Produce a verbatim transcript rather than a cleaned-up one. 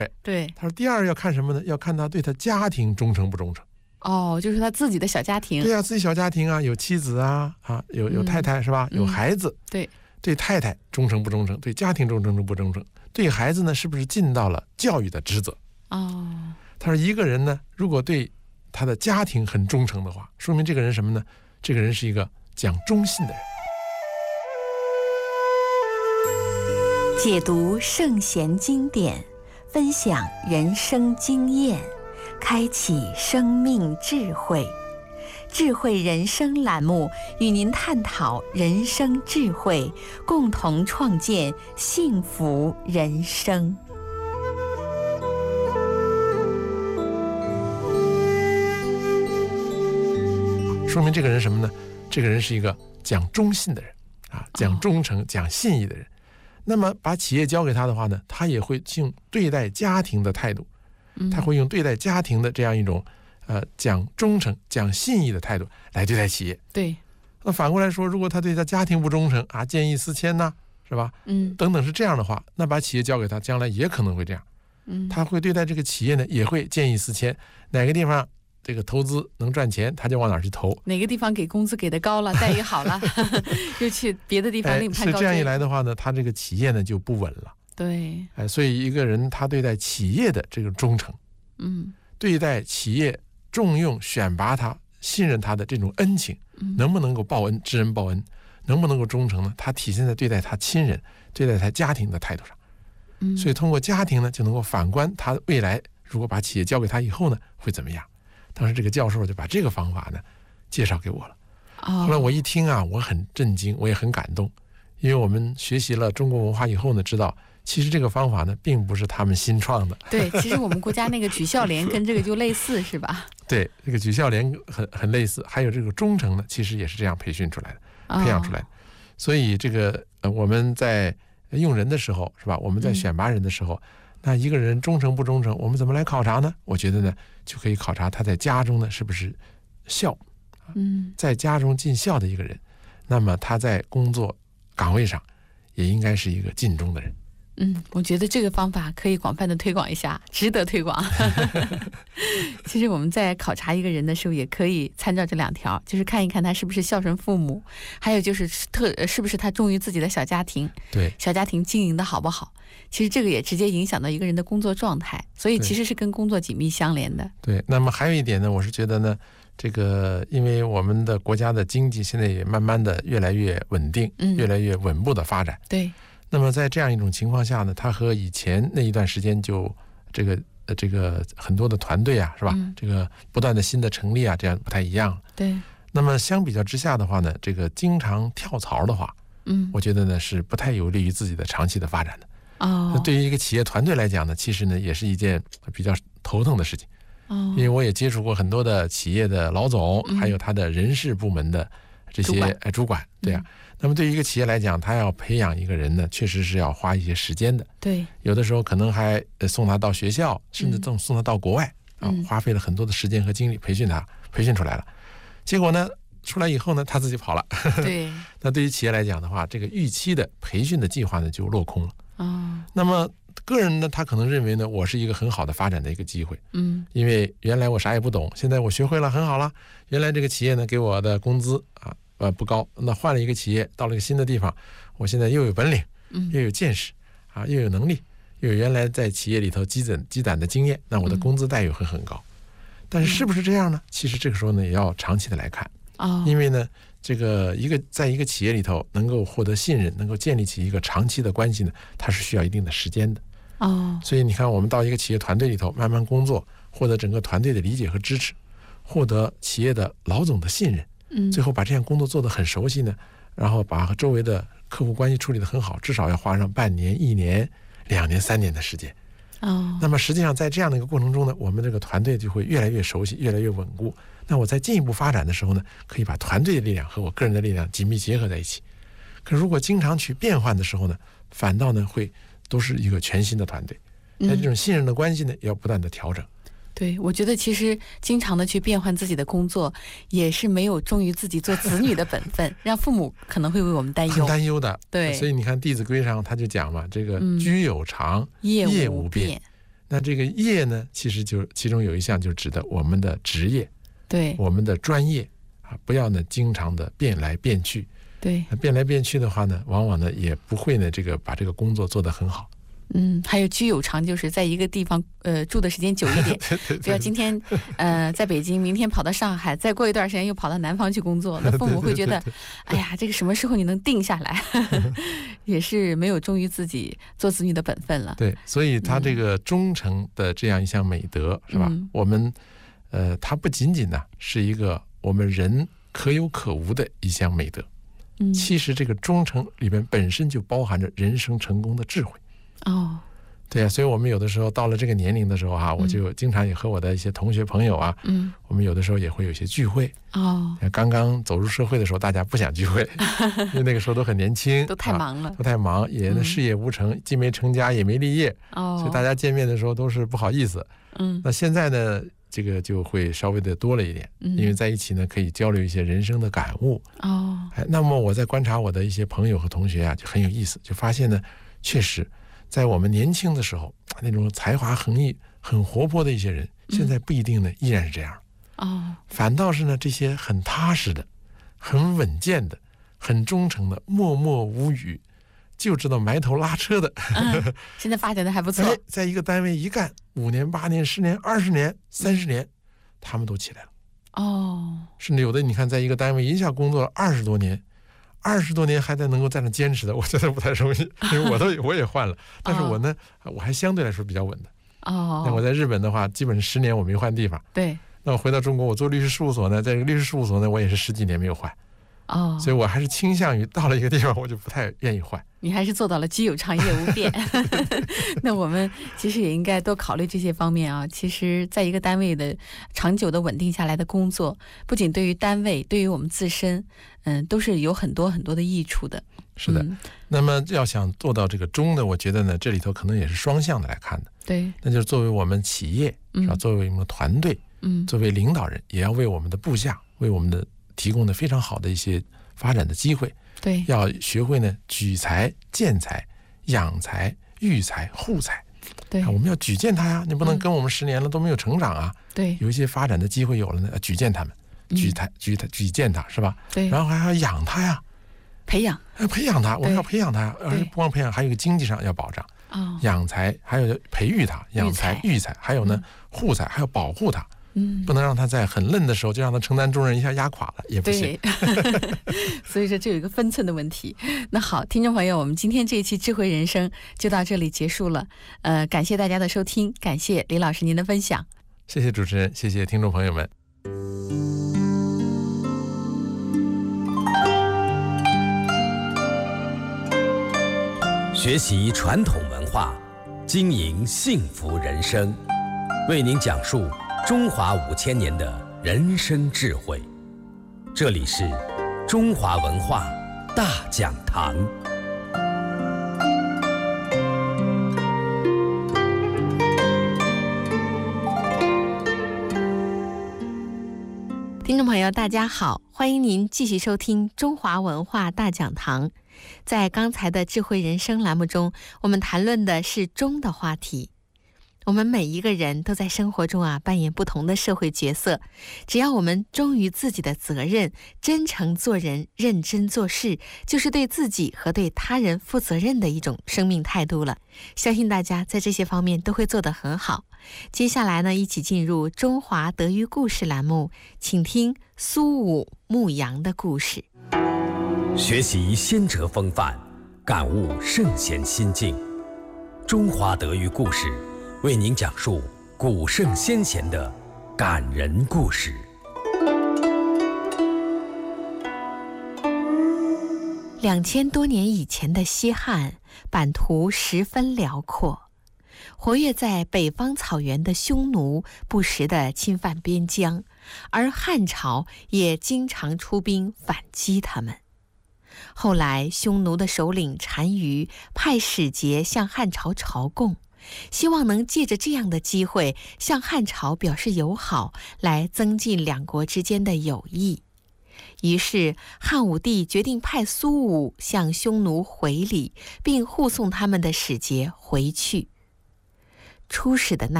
对， 他说第二要看什么呢？要看他对他家庭忠诚不忠诚。 哦，就是他自己的小家庭。 对啊，自己小家庭啊，有妻子啊，啊，有有太太、嗯、是吧？有孩子。 嗯、对， 对太太忠诚不忠诚？对家庭忠诚不忠诚？对孩子呢，是不是尽到了教育的职责？ 哦， 他说一个人呢，如果对他的家庭很忠诚的话，说明这个人什么呢？这个人是一个讲忠信的人。 解读圣贤经典，分享人生经验，开启生命智慧。智慧人生栏目与您探讨人生智慧，共同创建幸福人生。 说明这个人什么呢？这个人是一个讲忠信的人啊，讲忠诚、讲信义的人。那么把企业交给他的话呢，他也会用对待家庭的态度，他会用对待家庭的这样一种呃讲忠诚、讲信义的态度来对待企业。 对。 那反过来说，如果他对他家庭不忠诚啊，见异思迁呐，是吧？ 嗯， 等等是这样的话，那把企业交给他，将来也可能会这样。 嗯， 他会对待这个企业呢，也会见异思迁，哪个地方这个投资能赚钱，他就往哪儿去投。 哪个地方给工资给的高了，待遇好了，又去别的地方另攀高枝。 是这样一来的话呢，他这个企业呢就不稳了。 对， 哎，所以一个人他对待企业的这个忠诚， 嗯， 对待企业重用、选拔他、信任他的这种恩情， 嗯、 能不能够报恩、知恩报恩，能不能够忠诚呢？他体现在对待他亲人、对待他家庭的态度上。 嗯， 所以通过家庭呢，就能够反观他未来如果把企业交给他以后呢，会怎么样？当时这个教授就把这个方法呢介绍给我了。 哦、 后来我一听啊，我很震惊，我也很感动，因为我们学习了中国文化以后呢，知道其实这个方法呢并不是他们新创的。 对，其实我们国家那个举孝廉跟这个就类似，是吧？ 对，这个举孝廉很很类似，还有这个忠诚呢，其实也是这样培训出来的，培养出来的。哦、所以这个呃我们在用人的时候，是吧？我们在选拔人的时候。嗯，那一个人忠诚不忠诚，我们怎么来考察呢？我觉得呢，就可以考察他在家中呢是不是孝， 嗯， 在家中尽孝的一个人，那么他在工作岗位上也应该是一个尽忠的人。 嗯，我觉得这个方法可以广泛的推广一下，值得推广。其实我们在考察一个人的时候，也可以参照这两条，就是看一看他是不是孝顺父母，还有就是特是不是他忠于自己的小家庭， 对， 小家庭经营的好不好。其实这个也直接影响到一个人的工作状态，所以其实是跟工作紧密相连的。 对，那么还有一点呢，我是觉得呢，这个因为我们的国家的经济现在也慢慢的越来越稳定， 嗯， 越来越稳步的发展。 对。 那么在这样一种情况下呢，它和以前那一段时间就这个呃这个很多的团队啊，是吧？ 嗯、 这个不断的新的成立啊，这样不太一样。 对。 那么相比较之下的话呢，这个经常跳槽的话， 嗯， 我觉得呢是不太有利于自己的长期的发展的。 哦。 那对于一个企业团队来讲呢，其实呢也是一件比较头疼的事情。 哦。 因为我也接触过很多的企业的老总，嗯、还有他的人事部门的这些主管，哎主管，对啊。嗯，那么对于一个企业来讲，他要培养一个人呢，确实是要花一些时间的。 对， 有的时候可能还送他到学校，甚至送送他到国外， 嗯、 啊，花费了很多的时间和精力培训他，培训出来了。结果呢，出来以后呢，他自己跑了。 对。 那对于企业来讲的话，这个预期的培训的计划呢就落空了。 哦。 那么个人呢，他可能认为呢，我是一个很好的发展的一个机会。 嗯。 因为原来我啥也不懂，现在我学会了，很好了。原来这个企业呢给我的工资啊。呃，不高，那换了一个企业，到了一个新的地方，我现在又有本领， 嗯， 又有见识，啊，又有能力，又有原来在企业里头积攒积攒的经验，那我的工资待遇会很高。嗯、但是是不是这样呢？其实这个时候呢，也要长期的来看， 哦， 因为呢，这个一个在一个企业里头能够获得信任，能够建立起一个长期的关系呢，它是需要一定的时间的。 哦， 所以你看，我们到一个企业团队里头慢慢工作，获得整个团队的理解和支持，获得企业的老总的信任。 嗯， 最后把这样工作做得很熟悉呢，然后把和周围的客户关系处理得很好，至少要花上半年、一年、两年、三年的时间。 哦， 那么实际上在这样的一个过程中呢，我们这个团队就会越来越熟悉，越来越稳固。那我在进一步发展的时候呢，可以把团队的力量和我个人的力量紧密结合在一起。可如果经常去变换的时候呢，反倒呢会都是一个全新的团队。那这种信任的关系呢，也要不断的调整。 对，我觉得其实经常的去变换自己的工作，也是没有忠于自己做子女的本分，让父母可能会为我们担忧， 很担忧的。 对， 所以你看《弟子规》上他就讲嘛，这个居有常， 嗯、业业无变。 那这个业呢，其实就其中有一项就指的我们的职业， 对， 我们的专业啊，不要呢经常的变来变去。 对， 那变来变去的话呢，往往呢也不会呢这个把这个工作做得很好。 嗯，还有居有常，就是在一个地方呃住的时间久一点， 对对对， 不要今天呃在北京，明天跑到上海，再过一段时间又跑到南方去工作，那父母会觉得， 对对对对哎呀，这个什么时候你能定下来，也是没有忠于自己做子女的本分了。 对，所以他这个忠诚的这样一项美德、嗯、是吧？ 嗯、 我们呃，它不仅仅呢是一个我们人可有可无的一项美德， 嗯， 其实这个忠诚里面本身就包含着人生成功的智慧。 哦， 对啊，所以我们有的时候到了这个年龄的时候啊，嗯、我就经常也和我的一些同学朋友啊， 嗯， 我们有的时候也会有些聚会。 哦， 刚刚走入社会的时候，大家不想聚会，因为那个时候都很年轻， 都太忙了， 啊、都太忙，也呢事业无成、嗯，既没成家也没立业， 哦， 所以大家见面的时候都是不好意思。 嗯， 那现在呢，这个就会稍微的多了一点， 嗯、 因为在一起呢可以交流一些人生的感悟。 哦， 哎，那么我在观察我的一些朋友和同学啊，就很有意思，就发现呢，确实。在我们年轻的时候，那种才华横溢、很活泼的一些人，现在不一定呢，依然是这样。 哦， 反倒是呢，这些很踏实的、很稳健的、很忠诚的、默默无语，就知道埋头拉车的， 嗯、现在发展的还不错。 哎，在一个单位一干五年、八年、十年、二十年、三十年，他们都起来了。 哦， 甚至有的你看，在一个单位一下工作了二十多年。二十多年还在能够在那坚持的，我觉得不太容易，因为我都我也换了，但是我呢，哦、我还相对来说比较稳的。 哦， 那我在日本的话，基本十年我没换地方。 对。 那我回到中国，我做律师事务所呢，在这个律师事务所呢，我也是十几年没有换。 哦， 所以我还是倾向于到了一个地方，我就不太愿意换。 你还是做到了居有常业无变。那我们其实也应该多考虑这些方面啊。其实在一个单位的长久的稳定下来的工作，不仅对于单位，对于我们自身，嗯，都是有很多很多的益处的。 是的、嗯、那么要想做到这个忠呢，我觉得呢，这里头可能也是双向的来看的。 对， 那就是作为我们企业，是吧？嗯、作为我们团队， 嗯， 作为领导人，也要为我们的部下，为我们的提供的非常好的一些发展的机会。 对， 要学会呢举才、荐才、养才、育才、护才。 对、 啊，我们要举荐他呀，你不能跟我们十年了都没有成长啊。 对、嗯， 有一些发展的机会有了呢，举荐他们，举他、举他、举荐他，是吧？ 对， 然后还要养他呀， 培养， 培养他，我们要培养他呀，而且不光培养，还有一个经济上要保障。 哦， 养才，还有培育他，养才、育才，还有呢、嗯、护才，还要保护他。 嗯， 不能让他在很嫩的时候就让他承担重任，一下压垮了也不行。 所以说这有一个分寸的问题。那好，听众朋友，我们今天这一期智慧人生就到这里结束了。呃，感谢大家的收听，感谢李老师您的分享。 谢谢主持人，谢谢听众朋友们。 学习传统文化，经营幸福人生。为您讲述中华五千年的人生智慧，这里是中华文化大讲堂。 听众朋友大家好，欢迎您继续收听中华文化大讲堂。在刚才的智慧人生栏目中，我们谈论的是忠的话题。我们每一个人都在生活中啊扮演不同的社会角色，只要我们忠于自己的责任，真诚做人，认真做事，就是对自己和对他人负责任的一种生命态度了。相信大家在这些方面都会做得很好。接下来呢，一起进入中华德育故事栏目，请听苏武牧羊的故事。 学习先哲风范，感悟圣贤心境。中华德育故事为您讲述古圣先贤的感人故事。 两千多年以前的西汉，版图十分辽阔，活跃在北方草原的匈奴不时地侵犯边疆，而汉朝也经常出兵反击他们。后来，匈奴的首领单于派使节向汉朝朝贡，希望能借着这样的机会向汉朝表示友好，来增进两国之间的友谊。于是汉武帝决定派苏武向匈奴回礼，并护送他们的使节回去。 初始的那